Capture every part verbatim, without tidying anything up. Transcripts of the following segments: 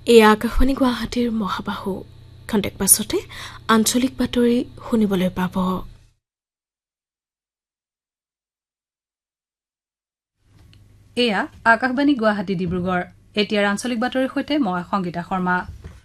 এই আকাশবাণী গুৱাহাটীৰ মহাবাহু খন্তেক পাছতে আঞ্চলিক বাতৰি শুনিবলৈ পাব। এয়া আকাশবাণী গুৱাহাটী ডিব্ৰুগড়। এতিয়াৰ আঞ্চলিক বাতৰিৰ সৈতে মই সংগীতা শৰ্মা।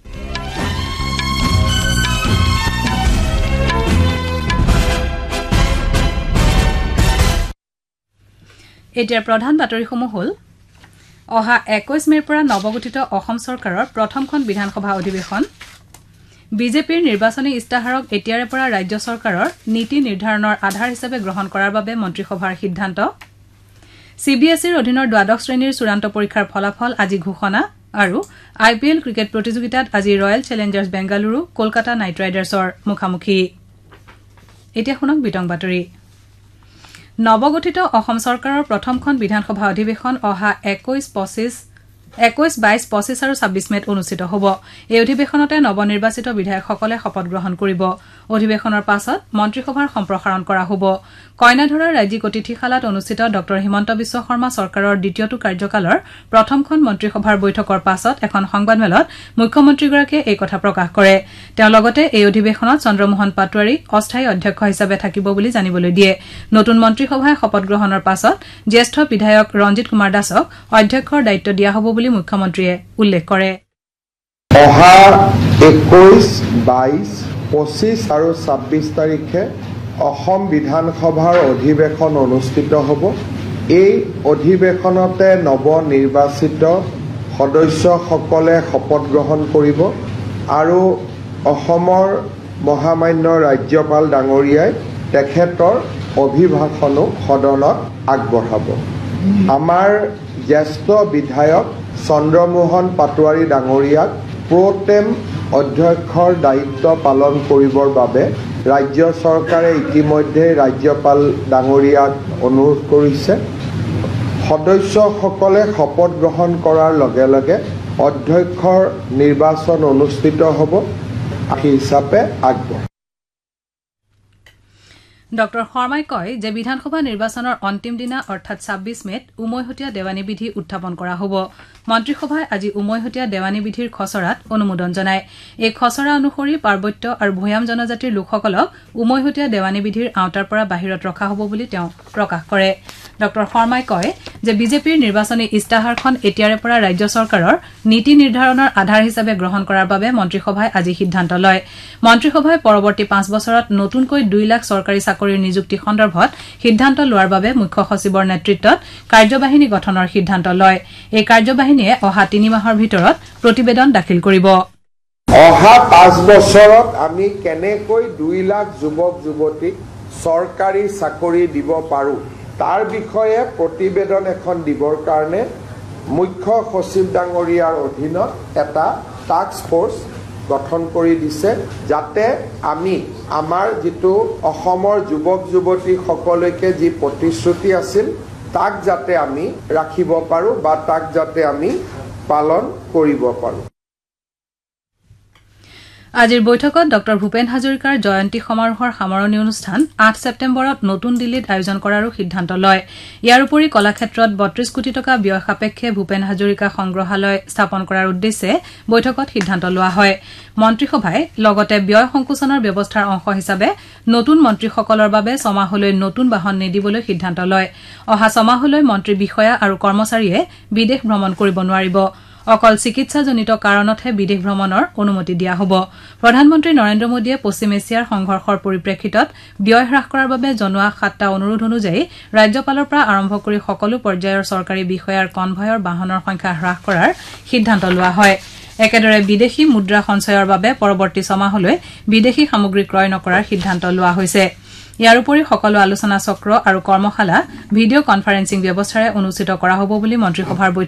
এতিয়াৰ প্ৰধান বাতৰিসমূহ হ'ল অহা একৈশ মেৰ পৰা নৱগঠিত অসম চৰকাৰৰ প্ৰথমখন বিধানসভা অধিৱেশন, বিজেপিৰ নিৰ্বাচনী ইস্তাহাৰক এতিয়াৰে পৰা ৰাজ্য চৰকাৰৰ নীতি নিৰ্ধাৰণৰ আধাৰ হিচাপে গ্ৰহণ কৰাৰ বাবে মন্ত্ৰীসভাৰ সিদ্ধান্ত, চি বি এছ ইৰ অধীনৰ দ্বাদশ শ্ৰেণীৰ চূড়ান্ত পৰীক্ষাৰ ফলাফল আজি ঘোষণা আৰু আই পি এল ক্ৰিকেট প্ৰতিযোগিতাত আজি royal Challengers Bengaluru Kolkata night ৰাইডাৰ্ছৰ মুখামুখি। এতিয়া শুনক বিতং বাতৰি। নৱগঠিত অসম চৰকাৰৰ প্ৰথমখন বিধানসভা অধিৱেশন অহা একৈশ পঁচিছ একৈশ বাইশ পঁচিছ আৰু ছাব্বিছ মেত অনুষ্ঠিত হ'ব। এই অধিৱেশনতে নৱনিৰ্বাচিত বিধায়কসকলে শপত গ্ৰহণ কৰিব। অধিৱেশনৰ পাছত মন্ত্ৰীসভাৰ সম্প্ৰসাৰণ কৰা হ'ব। কইনাধৰাৰ ৰাজ্যিক অতিথিশালাত অনুষ্ঠিত ড হিমন্ত বিশ্ব শৰ্মা চৰকাৰৰ দ্বিতীয়টো কাৰ্যকালৰ প্ৰথমখন মন্ত্ৰীসভাৰ বৈঠকৰ পাছত এখন সংবাদমেলত মুখ্যমন্ত্ৰীগৰাকীয়ে এই কথা প্ৰকাশ কৰে। তেওঁ লগতে এই অধিৱেশনত চন্দ্ৰমোহন পাটোৱাৰী অস্থায়ী অধ্যক্ষ হিচাপে থাকিব বুলি জানিবলৈ দিয়ে। নতুন মন্ত্ৰীসভাই শপত গ্ৰহণৰ পাছত জ্যেষ্ঠ বিধায়ক ৰঞ্জিত কুমাৰ দাসক অধ্যক্ষৰ দায়িত্ব দিয়া হ'ব বুলি মুখ্যমন্ত্ৰীয়ে উল্লেখ কৰে। অহা একৈশ বাইশ পঁচিছ আৰু ছাব্বিছ তাৰিখে অসম বিধানসভাৰ অধিৱেশন অনুষ্ঠিত হ'ব। এই অধিৱেশনতে নৱনিৰ্বাচিত সদস্যসকলে শপত গ্ৰহণ কৰিব আৰু অসমৰ মহামান্য ৰাজ্যপাল ডাঙৰীয়াই তেখেতৰ অভিভাষণো সদনত আগবঢ়াব। আমাৰ জ্যেষ্ঠ বিধায়ক চন্দ্ৰমোহন পাটোৱাৰী ডাঙৰীয়াক প্ৰটেম অধ্যক্ষৰ দায়িত্ব পালন কৰিবৰ বাবে ৰাজ্য চৰকাৰে ইতিমধ্যে ৰাজ্যপাল ডাঙৰীয়াক অনুৰোধ কৰিছে। সদস্যসকলে শপত গ্ৰহণ কৰাৰ লগে লগে অধ্যক্ষৰ নিৰ্বাচন অনুষ্ঠিত হ'ব হিচাপে আগবঢ়াব। ড শৰ্মাই কয় যে বিধানসভা নিৰ্বাচনৰ অন্তিম দিনা অৰ্থাৎ ছাব্বিছ মেত উমৈহতীয়া দেৱানী বিধি উত্থাপন কৰা হ'ব। মন্ত্ৰীসভাই আজি উমৈহতীয়া দেৱানী বিধিৰ খচৰাত অনুমোদন জনায়। এই খচৰা অনুসৰি পাৰ্বত্য আৰু ভৈয়াম জনজাতিৰ লোকসকলক উমৈহতীয়া দেৱানী বিধিৰ আওতাৰ পৰা বাহিৰত ৰখা হ'ব বুলি তেওঁ প্ৰকাশ কৰে। ড শৰ্মাই কয় যে বিজেপিৰ নিৰ্বাচনী ইস্তাহাৰখন এতিয়াৰে পৰা ৰাজ্য চৰকাৰৰ নীতি নিৰ্ধাৰণৰ আধাৰ হিচাপে গ্ৰহণ কৰাৰ বাবে মন্ত্ৰীসভাই আজি সিদ্ধান্ত লয়। মন্ত্ৰীসভাই পৰৱৰ্তী পাঁচ বছৰত নতুনকৈ দুই লাখ চৰকাৰী চাকৰিৰ নিযুক্তি সন্দৰ্ভত সিদ্ধান্ত লোৱাৰ বাবে মুখ্য সচিবৰ নেতৃত্বত কাৰ্যবাহিনী গঠনৰ সিদ্ধান্ত লয়। এই কাৰ্যবাহিনীয়ে অহা তিনি মাহৰ ভিতৰত প্ৰতিবেদন দাখিল কৰিব। অহা পাঁচ বছৰত আমি কেনেকৈ দুই লাখ যুৱক যুৱতীক চৰকাৰী চাকৰি দিব পাৰোঁ তাৰ বিষয়ে প্ৰতিবেদন এখন দিবৰ কাৰণে মুখ্য সচিব ডাঙৰীয়াৰ অধীনত এটা টাস্ক ফ'ৰ্চ গঠন কৰি দিছে, যাতে আমি আমাৰ যিটো অসমৰ যুৱক যুৱতীসকলৈকে যি প্ৰতিশ্ৰুতি আছিল তাক যাতে আমি ৰাখিব পাৰোঁ বা তাক যাতে আমি পালন কৰিব পাৰোঁ। আজিৰ বৈঠকত ড ভূপেন হাজৰিকাৰ জয়ন্তী সমাৰোহৰ সামৰণি অনুষ্ঠান আঠ ছেপ্টেম্বৰত নতুন দিল্লীত আয়োজন কৰাৰো সিদ্ধান্ত লয়। ইয়াৰ উপৰি কলাক্ষেত্ৰত বত্ৰিশ কোটি টকা ব্যয় সাপেক্ষে ভূপেন হাজৰিকা সংগ্ৰহালয় স্থাপন কৰাৰ উদ্দেশ্যে বৈঠকত সিদ্ধান্ত লোৱা হয়। মন্ত্ৰীসভাই লগতে ব্যয় সংকোচনৰ ব্যৱস্থাৰ অংশ হিচাপে নতুন মন্ত্ৰীসকলৰ বাবে ছমাহলৈ নতুন বাহন নিদিবলৈ সিদ্ধান্ত লয়। অহা ছমাহলৈ মন্ত্ৰী বিষয়া আৰু কৰ্মচাৰীয়ে বিদেশ ভ্ৰমণ কৰিব নোৱাৰিব। অকল চিকিৎসাজনিত কাৰণতহে বিদেশ ভ্ৰমণৰ অনুমতি দিয়া হ'ব। প্ৰধানমন্ত্ৰী নৰেন্দ্ৰ মোদীয়ে পশ্চিম এছিয়াৰ সংঘৰ্ষৰ পৰিপ্ৰেক্ষিতত ব্যয় হ্ৰাস কৰাৰ বাবে জনোৱা সাতটা অনুৰোধ অনুযায়ী ৰাজ্যপালৰ পৰা আৰম্ভ কৰি সকলো পৰ্যায়ৰ চৰকাৰী বিষয়াৰ কনভয়ৰ বাহনৰ সংখ্যা হ্ৰাস কৰাৰ সিদ্ধান্ত লোৱা হয়। একেদৰে বিদেশী মুদ্ৰা সঞ্চয়ৰ বাবে পৰৱৰ্তী ছমাহলৈ বিদেশী সামগ্ৰী ক্ৰয় নকৰাৰ সিদ্ধান্ত লোৱা হৈছে। ইয়াৰ উপৰি সকলো আলোচনা চক্ৰ আৰু কৰ্মশালা ভিডিঅ' কনফাৰেন্সিং ব্যৱস্থাৰে অনুষ্ঠিত কৰা হ'ব বুলি মন্ত্ৰীসভাৰ